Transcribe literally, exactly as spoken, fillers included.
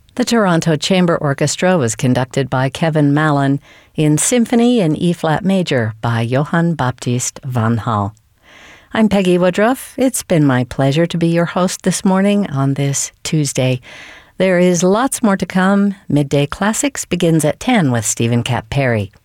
The Toronto Chamber Orchestra was conducted by Kevin Mallon in Symphony in E-flat major by Johann Baptist van Hal. I'm Peggy Woodruff. It's been my pleasure to be your host this morning on this Tuesday. There is lots more to come. Midday Classics begins at ten with Stephen Cap Perry.